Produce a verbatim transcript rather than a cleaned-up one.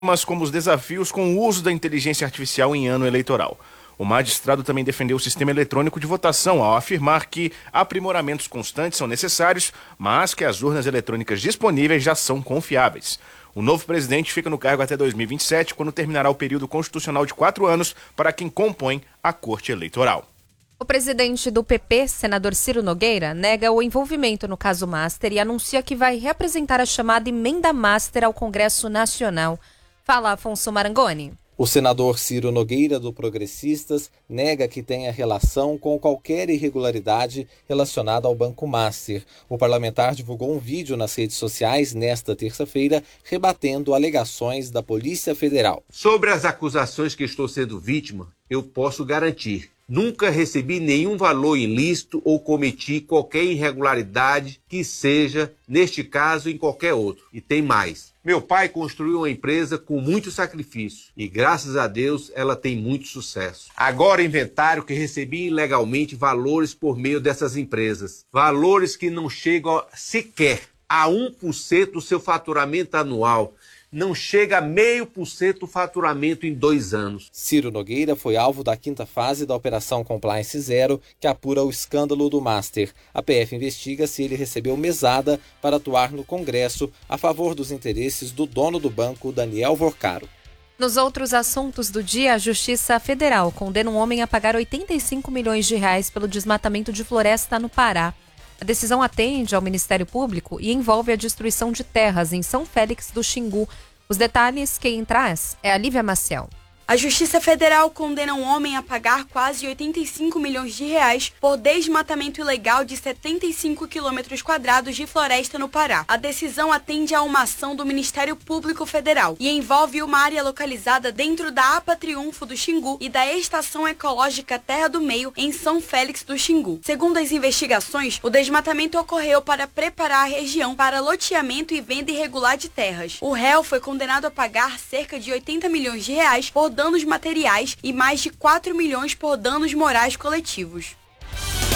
Mas como os desafios com o uso da inteligência artificial em ano eleitoral. O magistrado também defendeu o sistema eletrônico de votação ao afirmar que aprimoramentos constantes são necessários, mas que as urnas eletrônicas disponíveis já são confiáveis. O novo presidente fica no cargo até dois mil e vinte e sete, quando terminará o período constitucional de quatro anos para quem compõe a Corte Eleitoral. O presidente do P P, senador Ciro Nogueira, nega o envolvimento no caso Master e anuncia que vai reapresentar a chamada emenda Master ao Congresso Nacional. Fala, Afonso Marangoni. O senador Ciro Nogueira, do Progressistas, nega que tenha relação com qualquer irregularidade relacionada ao Banco Master. O parlamentar divulgou um vídeo nas redes sociais nesta terça-feira, rebatendo alegações da Polícia Federal. Sobre as acusações que estou sendo vítima, eu posso garantir: nunca recebi nenhum valor ilícito ou cometi qualquer irregularidade que seja, neste caso, em qualquer outro. E tem mais. Meu pai construiu uma empresa com muito sacrifício e, graças a Deus, ela tem muito sucesso. Agora inventaram que recebi ilegalmente valores por meio dessas empresas. Valores que não chegam sequer a um por cento do seu faturamento anual. Não chega a meio por cento do faturamento em dois anos. Ciro Nogueira foi alvo da quinta fase da Operação Compliance Zero, que apura o escândalo do Master. A P F investiga se ele recebeu mesada para atuar no Congresso a favor dos interesses do dono do banco, Daniel Vorcaro. Nos outros assuntos do dia, a Justiça Federal condena um homem a pagar oitenta e cinco milhões de reais pelo desmatamento de floresta no Pará. A decisão atende ao Ministério Público e envolve a destruição de terras em São Félix do Xingu. Os detalhes, quem traz é a Lívia Maciel. A Justiça Federal condena um homem a pagar quase oitenta e cinco milhões de reais por desmatamento ilegal de setenta e cinco quilômetros quadrados de floresta no Pará. A decisão atende a uma ação do Ministério Público Federal e envolve uma área localizada dentro da APA Triunfo do Xingu e da Estação Ecológica Terra do Meio, em São Félix do Xingu. Segundo as investigações, o desmatamento ocorreu para preparar a região para loteamento e venda irregular de terras. O réu foi condenado a pagar cerca de oitenta milhões de reais por danos materiais e mais de quatro milhões por danos morais coletivos.